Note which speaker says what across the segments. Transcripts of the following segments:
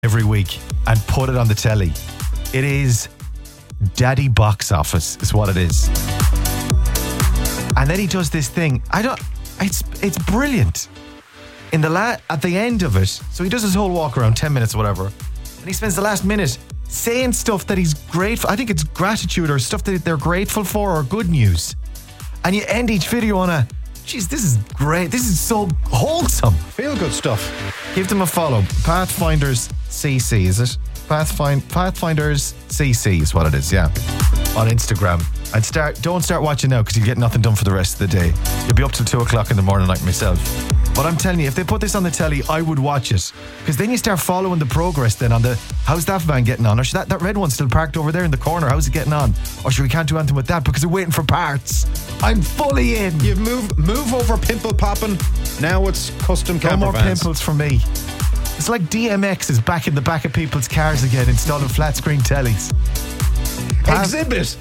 Speaker 1: every week and put it on the telly. It is Daddy Box Office is what it is. And then he does this thing. It's brilliant. At the end of it, so he does his whole walk around, 10 minutes or whatever, and he spends the last minute saying stuff that he's grateful. I think it's gratitude or stuff that they're grateful for or good news. And you end each video on a, geez, this is great. This is so wholesome.
Speaker 2: Feel good stuff.
Speaker 1: Give them a follow. Pathfinders CC, is it? Pathfinders CC is what it is, yeah. On Instagram. And don't start watching now because you get nothing done for the rest of the day. You'll be up till 2 o'clock in the morning like myself. But I'm telling you, if they put this on the telly, I would watch it. Because then you start following the progress then on how's that van getting on? Or should that red one's still parked over there in the corner, how's it getting on? Or should we can't do anything with that because we're waiting for parts? I'm fully in.
Speaker 2: You've move over pimple popping. Now it's custom camper
Speaker 1: no more
Speaker 2: vans.
Speaker 1: Pimples for me. It's like DMX is back in the back of people's cars again, installing flat screen tellies.
Speaker 2: Exhibit.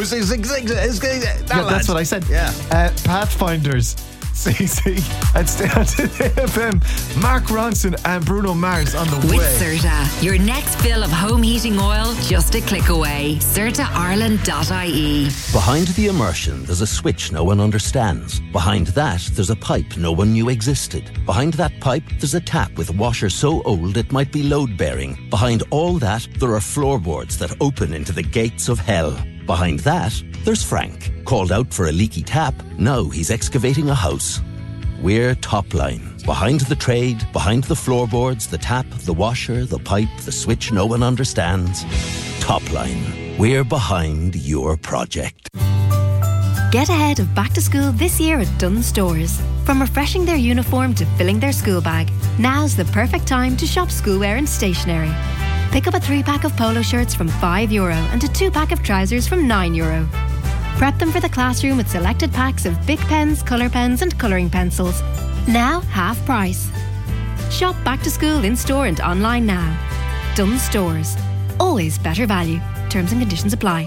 Speaker 1: That's what I said.
Speaker 2: Yeah.
Speaker 1: Pathfinders CC and stay on to FM. Mark Ronson and Bruno Mars on the way.
Speaker 3: With Certa, your next fill of home heating oil just a click away. CertaIreland.ie.
Speaker 4: Behind the immersion, there's a switch no one understands. Behind that, there's a pipe no one knew existed. Behind that pipe, there's a tap with washer so old it might be load-bearing. Behind all that, there are floorboards that open into the gates of hell. Behind that, there's Frank. Called out for a leaky tap, now he's excavating a house. We're Topline. Behind the trade, behind the floorboards, the tap, the washer, the pipe, the switch no one understands. Topline. We're behind your project.
Speaker 5: Get ahead of back to school this year at Dunnes Stores. From refreshing their uniform to filling their school bag, now's the perfect time to shop schoolwear and stationery. Pick up a 3-pack of polo shirts from €5 and a 2-pack of trousers from €9. Prep them for the classroom with selected packs of Bic pens, colour pens and colouring pencils. Now half price. Shop back to school in store and online now. Dunnes Stores. Always better value. Terms and conditions apply.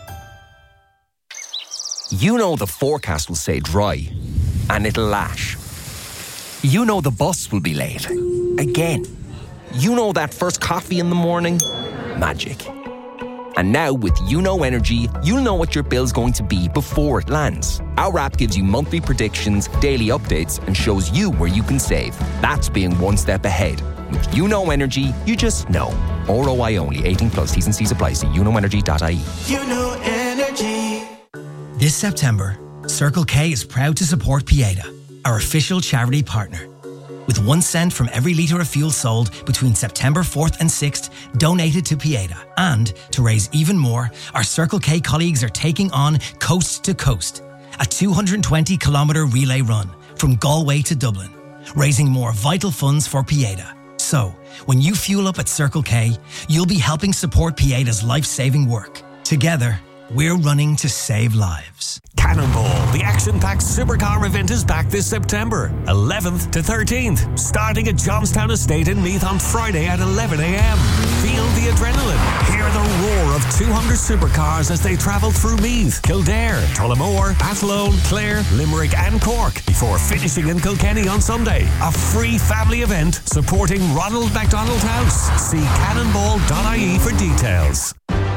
Speaker 6: You know the forecast will say dry and it'll lash. You know the bus will be late. Again. You know that first coffee in the morning? Magic. And now with UNO Energy, you'll know what your bill's going to be before it lands. Our app gives you monthly predictions, daily updates, and shows you where you can save. That's being one step ahead. With UNO Energy, you just know. ROI only. 18 plus. T's and C's apply. See unoenergy.ie.
Speaker 7: UNO Energy.
Speaker 8: This September, Circle K is proud to support Pieta, our official charity partner. With 1 cent from every litre of fuel sold between September 4th and 6th donated to Pieta. And to raise even more, our Circle K colleagues are taking on Coast to Coast, a 220-kilometre relay run from Galway to Dublin, raising more vital funds for Pieta. So, when you fuel up at Circle K, you'll be helping support Pieta's life-saving work. Together, we're running to save lives.
Speaker 9: Cannonball, the action-packed supercar event is back this September, 11th to 13th, starting at Johnstown Estate in Meath on Friday at 11 a.m. Feel the adrenaline. Hear the roar of 200 supercars as they travel through Meath, Kildare, Tullamore, Athlone, Clare, Limerick and Cork before finishing in Kilkenny on Sunday. A free family event supporting Ronald McDonald House. See cannonball.ie for details.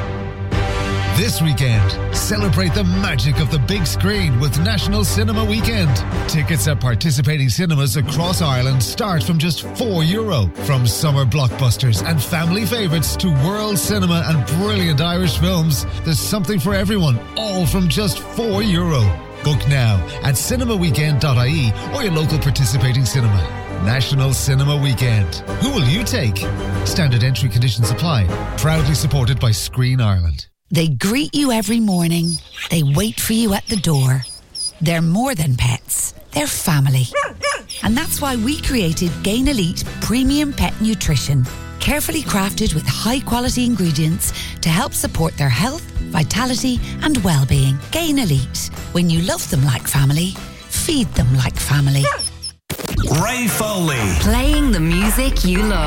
Speaker 10: This weekend, celebrate the magic of the big screen with National Cinema Weekend. Tickets at participating cinemas across Ireland start from just €4. From summer blockbusters and family favourites to world cinema and brilliant Irish films, there's something for everyone, all from just €4. Book now at cinemaweekend.ie or your local participating cinema. National Cinema Weekend. Who will you take? Standard entry conditions apply. Proudly supported by Screen Ireland.
Speaker 11: They greet you every morning. They wait for you at the door. They're more than pets. They're family. And that's why we created Gain Elite Premium Pet Nutrition. Carefully crafted with high-quality ingredients to help support their health, vitality and well-being. Gain Elite. When you love them like family, feed them like family.
Speaker 9: Ray Foley.
Speaker 3: Playing the music you love.